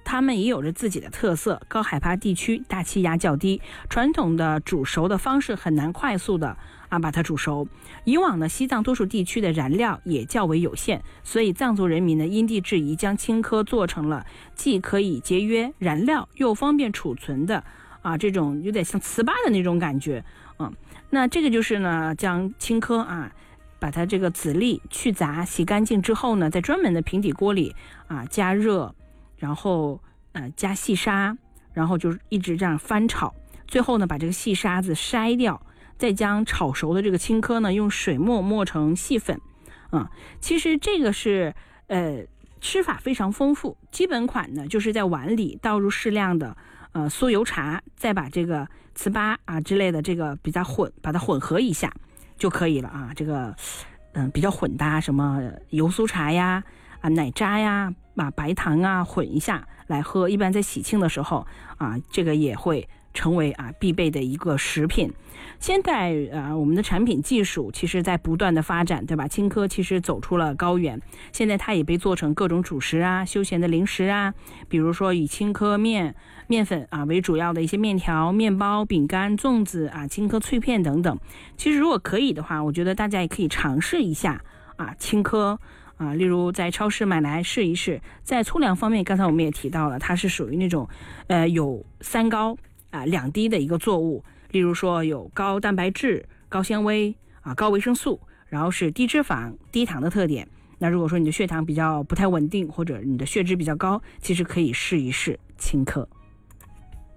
它们也有着自己的特色，高海拔地区大气压较低，传统的煮熟的方式很难快速的把它煮熟。以往呢，西藏多数地区的燃料也较为有限，所以藏族人民呢因地制宜，将青稞做成了既可以节约燃料又方便储存的这种有点像糍粑的那种感觉。那这个就是呢，将青稞把它这个籽粒去杂洗干净之后呢，在专门的平底锅里加热，然后加细沙，然后就一直这样翻炒，最后呢把这个细沙子筛掉，再将炒熟的这个青稞呢用水磨成细粉。其实这个是吃法非常丰富，基本款呢就是在碗里倒入适量的酥油茶，再把这个糍粑之类的这个把它混合一下就可以了这个比较混搭，什么油酥茶呀奶渣呀白糖混一下来喝，一般在喜庆的时候这个也会成为必备的一个食品。现在我们的产品技术其实在不断的发展，对吧？青稞其实走出了高原，现在它也被做成各种主食休闲的零食比如说以青稞面粉为主要的一些面条、面包、饼干、粽子青稞脆片等等。其实如果可以的话，我觉得大家也可以尝试一下青稞例如在超市买来试一试。在粗粮方面，刚才我们也提到了，它是属于那种有3高2低的一个作物，例如说有高蛋白质、高纤维高维生素，然后是低脂肪、低糖的特点。那如果说你的血糖比较不太稳定，或者你的血脂比较高，其实可以试一试青稞。